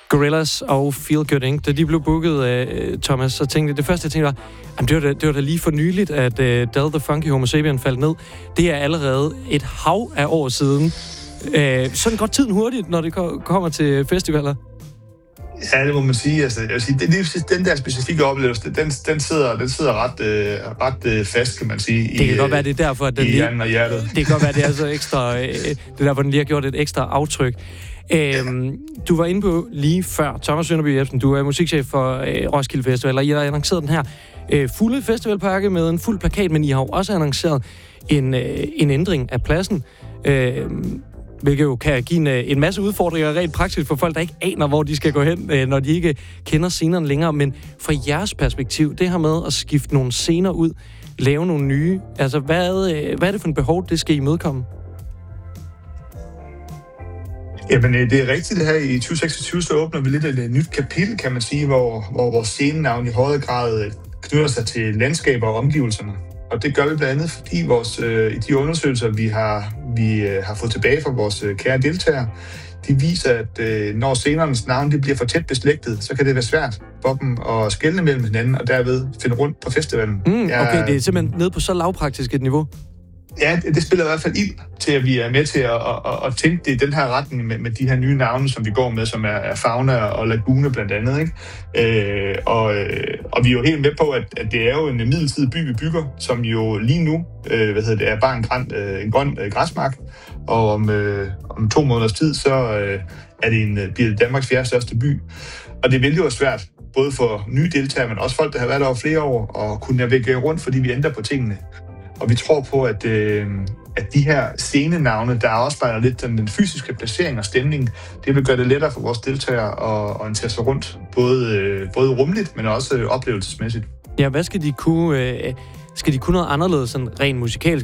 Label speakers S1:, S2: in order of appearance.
S1: Gorillaz og Feel Good Inc. Da de blev booket, Thomas, så tænkte jeg, det første jeg tænkte var, det var da lige for nyligt, at Del the Funky Homo Sapien faldt ned. Det er allerede et hav af år siden. Sådan går tiden hurtigt, når det kommer til festivaler.
S2: Ja, det må man sige. Altså, jeg vil sige, den der specifikke oplevelse, den sidder ret fast, kan man sige.
S1: Det kan godt være, det er derfor, at den
S2: hjernen og hjertet.
S1: Det kan godt være, det er så ekstra. Det er derfor, den lige har gjort et ekstra aftryk. Du var inde på lige før, Thomas Sønderby Jebsen, du er musikchef for Roskilde Festival, og I har annonceret den her fulde festivalpakke med en fuld plakat, men I har jo også annonceret en ændring af pladsen, hvilket jo kan give en masse udfordringer rent praktisk for folk, der ikke aner, hvor de skal gå hen, når de ikke kender scenerne længere. Men fra jeres perspektiv, det her med at skifte nogle scener ud, lave nogle nye, altså hvad er det for en behov, det skal imødekomme?
S2: Jamen, det er rigtigt det her. I 2026 så åbner vi lidt et nyt kapitel, kan man sige, hvor vores scenenavn i højere grad knytter sig til landskaber og omgivelserne. Og det gør vi blandt andet, fordi i de undersøgelser, vi har fået tilbage fra vores kære deltagere, de viser, at når scenernes navn de bliver for tæt beslægtet, så kan det være svært for dem at skelne mellem hinanden og derved finde rundt på festivalen.
S1: Okay, det er simpelthen nede på så lavpraktisk et niveau.
S2: Ja, det spiller i hvert fald ind til, at vi er med til at tænke det i den her retning med de her nye navne, som vi går med, som er Fauna og Lagune blandt andet. Ikke? Og vi er jo helt med på, at det er jo en midlertidig by, vi bygger, som jo lige nu er bare en grøn græsmark. Og om 2 måneders tid, så bliver det Danmarks 4. største by. Og det vil jo være svært, både for nye deltagere, men også folk, der har været der over flere år, at kunne navigere rundt, fordi vi ændrer på tingene. Og vi tror på, at de her scenenavne, der afspejler lidt den fysiske placering og stemning, det vil gøre det lettere for vores deltagere at orientere sig rundt, både rumligt, men også oplevelsesmæssigt.
S1: Ja, hvad skal de kunne? Skal de kunne noget anderledes end rent musikalsk?